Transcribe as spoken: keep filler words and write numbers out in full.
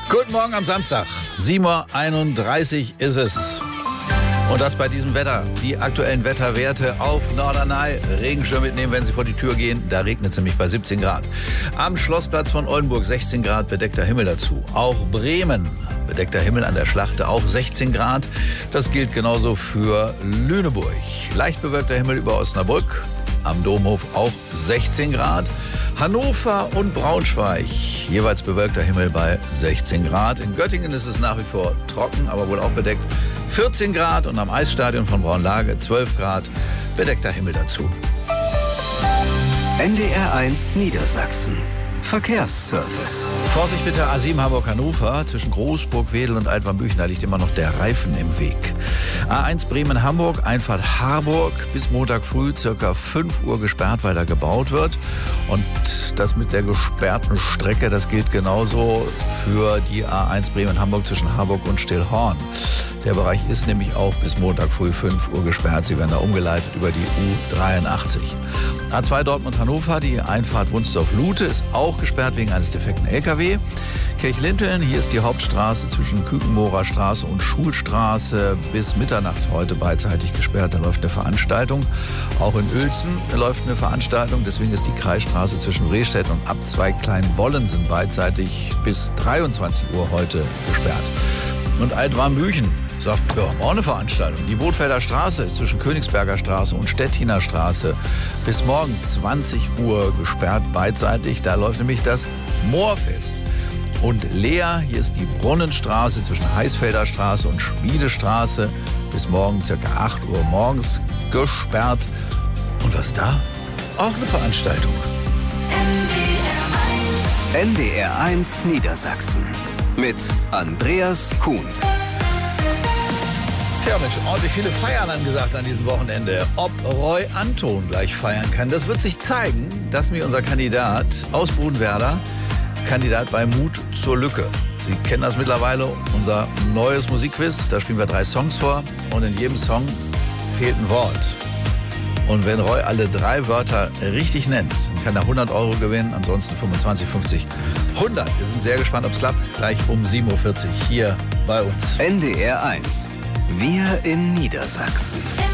Guten Morgen am Samstag. sieben Uhr einunddreißig ist es. Und das bei diesem Wetter. Die aktuellen Wetterwerte auf Norderney. Regenschirm mitnehmen, wenn Sie vor die Tür gehen. Da regnet es nämlich bei siebzehn Grad. Am Schlossplatz von Oldenburg sechzehn Grad, bedeckter Himmel dazu. Auch Bremen, bedeckter Himmel an der Schlachte, auch sechzehn Grad. Das gilt genauso für Lüneburg. Leicht bewölkter Himmel über Osnabrück. Am Domhof auch sechzehn Grad. Hannover und Braunschweig, jeweils bewölkter Himmel bei sechzehn Grad. In Göttingen ist es nach wie vor trocken, aber wohl auch bedeckt. vierzehn Grad und am Eisstadion von Braunlage zwölf Grad, bedeckter Himmel dazu. N D R eins Niedersachsen. Verkehrsservice. Vorsicht bitte, A sieben Hamburg-Hannover. Zwischen Großburg, Wedel und Altwarmbüchen, da liegt immer noch der Reifen im Weg. A eins Bremen-Hamburg, Einfahrt Harburg. Bis Montag früh circa fünf Uhr gesperrt, weil da gebaut wird. Und das mit der gesperrten Strecke, das gilt genauso für die A eins Bremen-Hamburg zwischen Harburg und Stillhorn. Der Bereich ist nämlich auch bis Montag früh fünf Uhr gesperrt. Sie werden da umgeleitet über die U dreiundachtzig. A zwei Dortmund-Hannover, die Einfahrt Wunsdorf-Lute ist auch gesperrt wegen eines defekten L K W. Kirchlinteln, hier ist die Hauptstraße zwischen Kükenmorer Straße und Schulstraße bis Mitternacht heute beidseitig gesperrt. Da läuft eine Veranstaltung. Auch in Uelzen läuft eine Veranstaltung. Deswegen ist die Kreisstraße zwischen Rehstedt und Abzweig Kleinbollensen beidseitig bis dreiundzwanzig Uhr heute gesperrt. Und Altwarmbüchen sagt, wir haben auch eine Veranstaltung. Die Bootfelder Straße ist zwischen Königsberger Straße und Stettiner Straße bis morgen zwanzig Uhr gesperrt beidseitig. Da läuft nämlich das Moorfest. Und Lea, hier ist die Brunnenstraße zwischen Heißfelder Straße und Schmiedestraße bis morgen ca. acht Uhr morgens gesperrt. Und was da? Auch eine Veranstaltung. N D R eins Niedersachsen mit Andreas Kuhn. Tja, Mensch, ordentlich viele Feiern angesagt an diesem Wochenende. Ob Roy Anton gleich feiern kann, das wird sich zeigen. Das ist mir unser Kandidat aus Bodenwerder, Kandidat bei Mut zur Lücke. Sie kennen das mittlerweile, unser neues Musikquiz. Da spielen wir drei Songs vor und in jedem Song fehlt ein Wort. Und wenn Roy alle drei Wörter richtig nennt, dann kann er hundert Euro gewinnen, ansonsten fünfundzwanzig, fünfzig, hundert. Wir sind sehr gespannt, ob es klappt. Gleich um sieben Uhr vierzig hier bei uns. N D R eins. Wir in Niedersachsen.